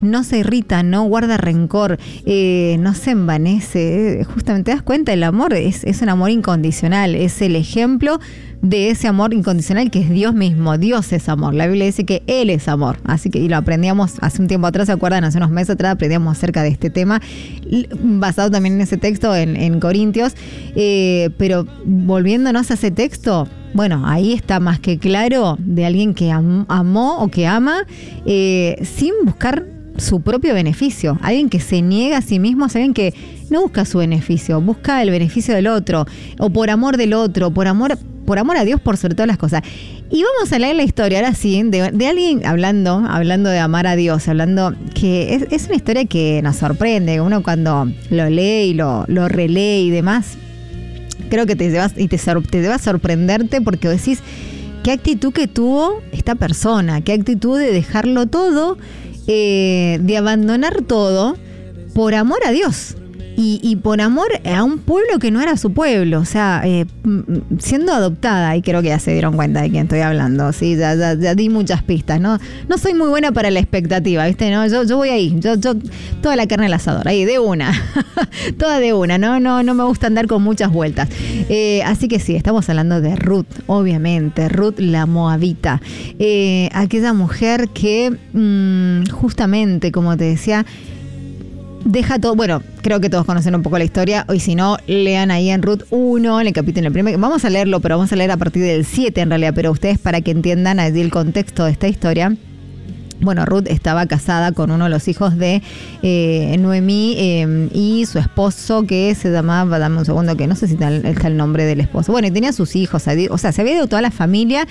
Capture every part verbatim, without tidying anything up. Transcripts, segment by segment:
no se irrita, no guarda rencor, eh, no se envanece. Justamente te das cuenta, el amor es, es un amor incondicional, es el ejemplo de ese amor incondicional que es Dios mismo. Dios es amor. La Biblia dice que Él es amor. Así que, y lo aprendíamos hace un tiempo atrás, ¿se acuerdan? Hace unos meses atrás aprendíamos acerca de este tema, basado también en ese texto en, en Corintios. Eh, pero volviéndonos a ese texto, bueno, ahí está más que claro de alguien que am, amó o que ama eh, sin buscar su propio beneficio. Alguien que se niega a sí mismo, es alguien que no busca su beneficio, busca el beneficio del otro, o por amor del otro, por amor, por amor a Dios por sobre todas las cosas. Y vamos a leer la historia ahora sí, de, de alguien hablando, hablando de amar a Dios, hablando que es, es una historia que nos sorprende. Uno cuando lo lee y lo, lo relee y demás, creo que te llevas y te, te debe sorprenderte porque decís qué actitud que tuvo esta persona, qué actitud de dejarlo todo, eh, de abandonar todo por amor a Dios. Y, y por amor a un pueblo que no era su pueblo, o sea, eh, siendo adoptada, y creo que ya se dieron cuenta de quién estoy hablando, sí, ya, ya, ya di muchas pistas, ¿no? No soy muy buena para la expectativa, ¿viste? No, yo, yo voy ahí, yo, yo, toda la carne al asador, ahí, de una, toda de una, ¿no? No, no me gusta andar con muchas vueltas. Eh, así que sí, estamos hablando de Ruth, obviamente, Ruth la Moabita, eh, aquella mujer que mmm, justamente, como te decía, deja todo, bueno, creo que todos conocen un poco la historia, y si no, lean ahí en Ruth uno, en el capítulo en el primer, vamos a leerlo, pero vamos a leer a partir del siete en realidad, pero ustedes para que entiendan allí el contexto de esta historia. Bueno, Ruth estaba casada con uno de los hijos de eh, Noemí eh, y su esposo, que se llamaba, dame un segundo, que no sé si está el, está el nombre del esposo. Bueno, y tenía sus hijos, o sea, se había ido toda la familia.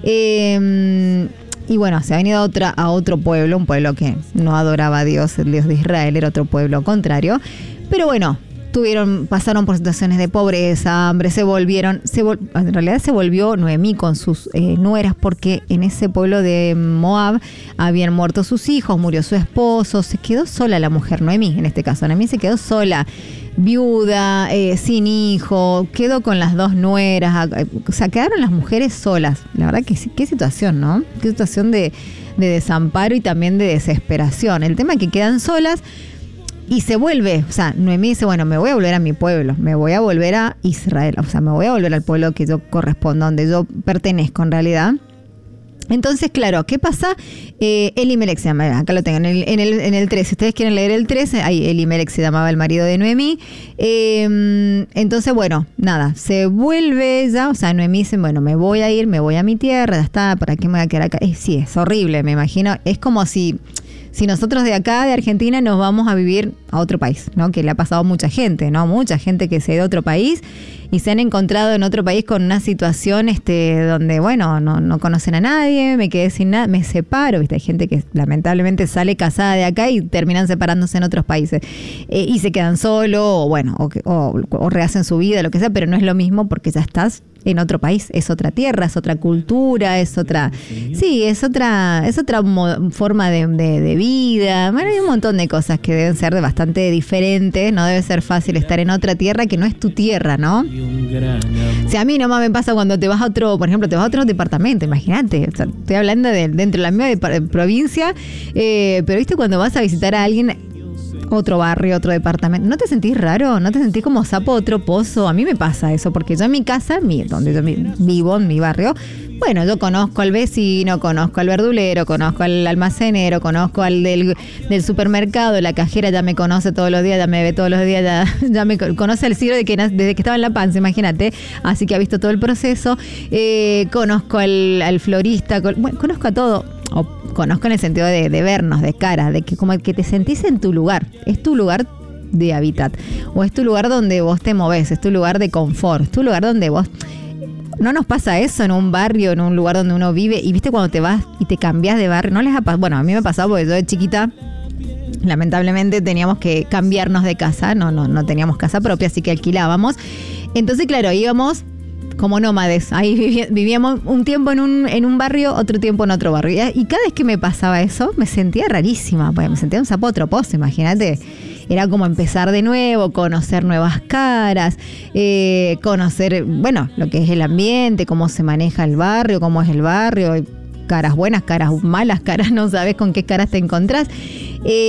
Eh, Y bueno, se ha venido a, otra, a otro pueblo, un pueblo que no adoraba a Dios, el Dios de Israel, era otro pueblo contrario. Pero bueno, tuvieron, pasaron por situaciones de pobreza, hambre, se volvieron, se vol, en realidad se volvió Noemí con sus eh, nueras, porque en ese pueblo de Moab habían muerto sus hijos, murió su esposo, se quedó sola la mujer, Noemí en este caso, Noemí se quedó sola, viuda, eh, sin hijo, quedó con las dos nueras, o sea, quedaron las mujeres solas. La verdad que sí, qué situación, ¿no? Qué situación de, de desamparo y también de desesperación. El tema es que quedan solas y se vuelve, o sea, Noemí dice, bueno, me voy a volver a mi pueblo, me voy a volver a Israel, o sea, me voy a volver al pueblo que yo correspondo, donde yo pertenezco en realidad. Entonces, claro, ¿qué pasa? Eh, Elimelech se llama, acá lo tengo, en el, en, el, en el tres, si ustedes quieren leer el tres, ahí Elimelech se llamaba el marido de Noemí. Eh, entonces, bueno, nada, se vuelve ya, o sea, Noemí dice, bueno, me voy a ir, me voy a mi tierra, ya está, ¿para qué me voy a quedar acá? Eh, sí, es horrible, me imagino, es como si... Si nosotros de acá, de Argentina, nos vamos a vivir a otro país, ¿no? Que le ha pasado a mucha gente, ¿no? Mucha gente que se ha ido a otro país y se han encontrado en otro país con una situación este, donde, bueno, no, no conocen a nadie, me quedé sin nada, me separo, ¿viste? Hay gente que lamentablemente sale casada de acá y terminan separándose en otros países. Eh, y se quedan solos, o bueno, o, o, o rehacen su vida, lo que sea, pero no es lo mismo porque ya estás en otro país, es otra tierra, es otra cultura, es otra, sí, es otra, es otra mo- forma de, de, de vida. Bueno, hay un montón de cosas que deben ser de bastante diferentes, no debe ser fácil estar en otra tierra que no es tu tierra, ¿no? O sea, a mí nomás me pasa cuando te vas a otro, por ejemplo, te vas a otro departamento, imagínate, o sea, estoy hablando de dentro de la misma provincia, eh, pero viste cuando vas a visitar a alguien, otro barrio, otro departamento, ¿no te sentís raro? ¿No te sentís como sapo otro pozo? A mí me pasa eso, porque yo en mi casa, mi, donde yo vivo, en mi barrio, bueno, yo conozco al vecino, conozco al verdulero, conozco al almacenero, conozco al del, del supermercado, la cajera ya me conoce todos los días, ya me ve todos los días, ya, ya me conoce el Ciro de que, desde que estaba en la panza, imagínate, así que ha visto todo el proceso, eh, conozco al, al florista, con, bueno, conozco a todo, o conozco en el sentido de, de vernos, de cara, de que como que te sentís en tu lugar, es tu lugar de hábitat, o es tu lugar donde vos te movés, es tu lugar de confort, es tu lugar donde vos... ¿No nos pasa eso en un barrio, en un lugar donde uno vive? Y viste cuando te vas y te cambias de barrio, ¿no les ha pasado? Bueno, a mí me ha pasado porque yo de chiquita, lamentablemente teníamos que cambiarnos de casa, no, no, no teníamos casa propia, así que alquilábamos. Entonces, claro, íbamos como nómades, ahí vivi- vivíamos un tiempo en un, en un barrio, otro tiempo en otro barrio. Y, y cada vez que me pasaba eso, me sentía rarísima, porque me sentía un sapo otro pozo, imagínate. Era como empezar de nuevo, conocer nuevas caras, eh, conocer, bueno, lo que es el ambiente, cómo se maneja el barrio, cómo es el barrio. caras buenas, caras malas, caras no sabes con qué caras te encontrás. Eh,